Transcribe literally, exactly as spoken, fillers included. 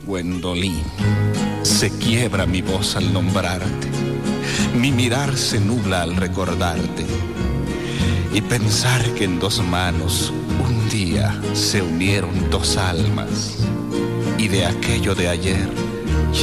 Gwendolyn, se quiebra mi voz al nombrarte, mi mirar se nubla al recordarte, y pensar que en dos manos un día se unieron dos almas, y de aquello de ayer